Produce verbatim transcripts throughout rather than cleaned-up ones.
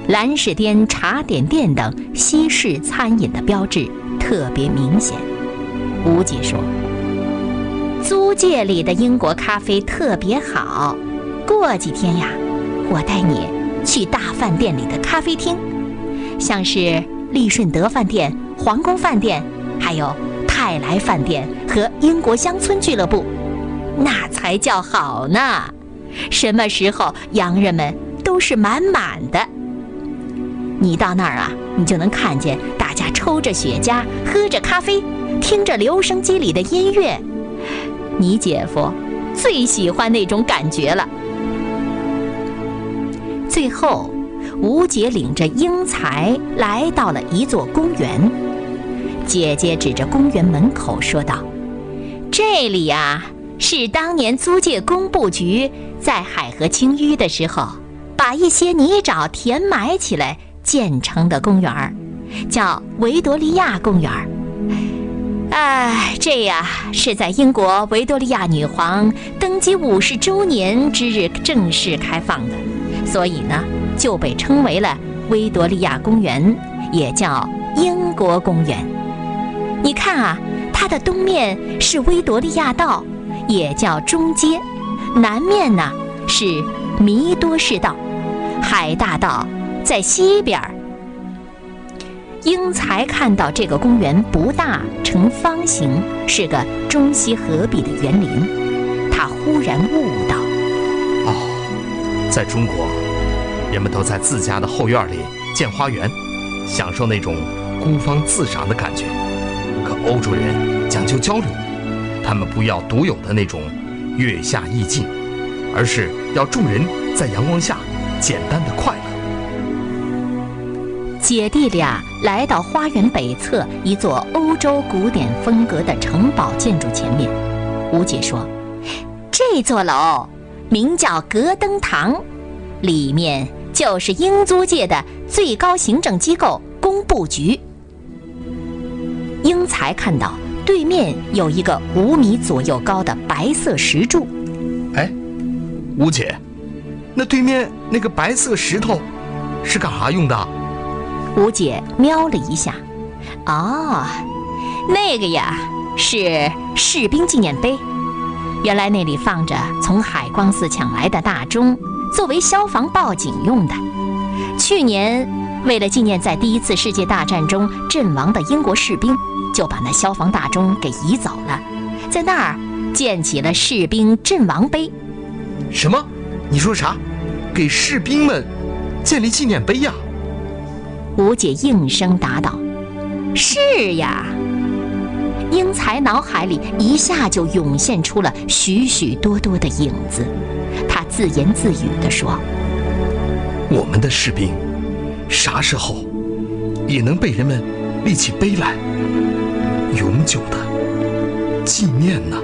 兰士甸茶点店等西式餐饮的标志特别明显。吴姐说，租界里的英国咖啡特别好，过几天呀，我带你去大饭店里的咖啡厅，像是利顺德饭店、皇宫饭店，还有泰来饭店和英国乡村俱乐部，那才叫好呢。什么时候洋人们都是满满的。你到那儿啊，你就能看见大家抽着雪茄，喝着咖啡，听着留声机里的音乐。你姐夫最喜欢那种感觉了。最后，吴姐领着英才来到了一座公园。姐姐指着公园门口说道，这里啊，是当年租界工部局在海河清淤的时候，把一些泥沼填埋起来建成的公园，叫维多利亚公园。哎，这呀是在英国维多利亚女皇登基五十周年之日正式开放的，所以呢就被称为了维多利亚公园，也叫英国公园。你看啊，它的东面是维多利亚道，也叫中街，南面呢是弥多士道，海大道在西边。英才看到这个公园不大，呈方形，是个中西合璧的园林，他忽然悟到， 哦，在中国，人们都在自家的后院里建花园，享受那种孤芳自赏的感觉。可欧洲人讲究交流，他们不要独有的那种月下意境，而是要众人在阳光下简单的快乐。 姐弟俩来到花园北侧一座欧洲古典风格的城堡建筑前面。吴姐说，这座楼名叫格登堂，里面就是英租界的最高行政机构工部局。英才看到对面有一个五米左右高的白色石柱。 哎，吴姐，那对面那个白色石头是干啥用的？ 吴姐瞄了一下，哦，那个呀是士兵纪念碑，原来那里放着从海光寺抢来的大钟，作为消防报警用的。去年为了纪念在第一次世界大战中阵亡的英国士兵，就把那消防大钟给移走了，在那儿建起了士兵阵亡碑。 什么？你说啥？给士兵们建立纪念碑呀？ 吴姐应声答道，是呀。英才脑海里一下就涌现出了许许多多的影子，他自言自语地说， 我们的士兵啥时候也能被人们立起碑来，永久的纪念呢？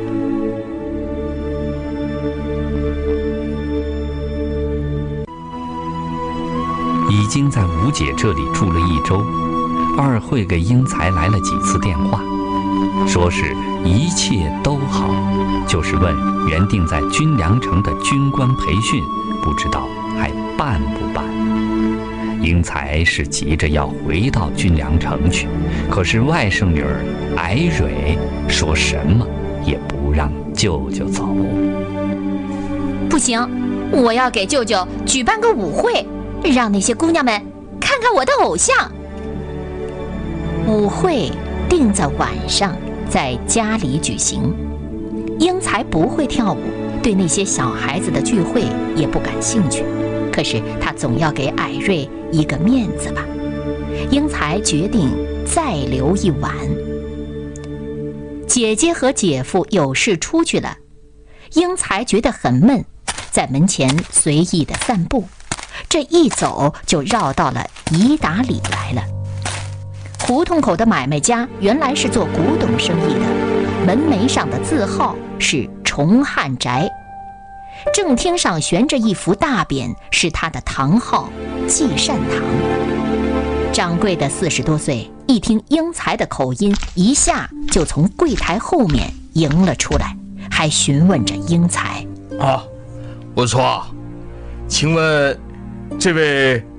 已经在吴姐这里住了一周，二慧给英才来了几次电话，说是一切都好，就是问原定在军粮城的军官培训，不知道还办不办。英才是急着要回到军粮城去，可是外甥女儿艾蕊说什么也不让舅舅走。 不行，我要给舅舅举办个舞会，让那些姑娘们看看我的偶像。舞会定在晚上，在家里举行。英才不会跳舞，对那些小孩子的聚会也不感兴趣，可是他总要给艾瑞一个面子吧。英才决定再留一晚。姐姐和姐夫有事出去了，英才觉得很闷，在门前随意的散步，这一走就绕到了宜达里来了。胡同口的买卖家原来是做古董生意的，门楣上的字号是崇汉宅，正厅上悬着一幅大匾，是他的堂号季善堂。掌柜的四十多岁，一听英才的口音，一下就从柜台后面迎了出来，还询问着英才： 啊，不错，请问这位